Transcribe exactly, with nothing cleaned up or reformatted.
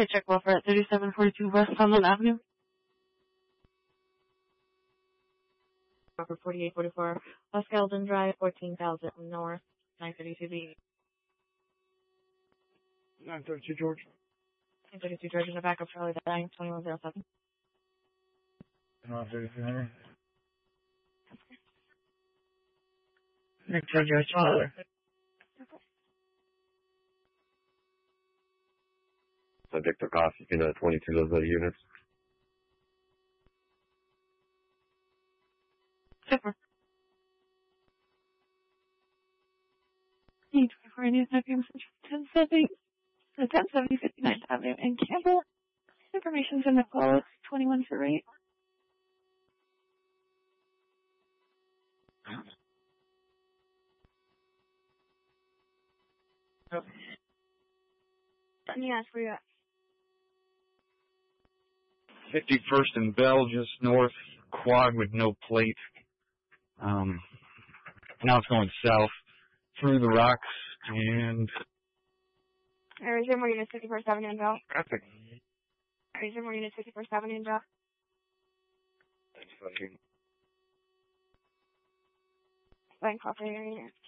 to check welfare at thirty-seven forty-two West Sunland Avenue. Proper forty-eight forty-four West Eldon Drive, fourteen thousand North, nine thirty-two B. nine thirty-two George. nine thirty-two George in the back of Charlie Dying, twenty-one oh seven. nine thirty-two Henry. Nick George, your father. Subject took off. You can uh, twenty-two those other units. Super. Need twenty-four Indian Smoking ten seventy, ten seventy fifty-ninth Avenue in Campbell. Information's in the call. It's twenty-one for rate. Yes, where you at? fifty-first and Bell, just north, quad with no plate. Um, now it's going south through the rocks and... Resume more units fifty-first Avenue and Bell. Traffic. Resume more units fifty-first Avenue and Bell. Thanks, fucking. Line cooperating unit.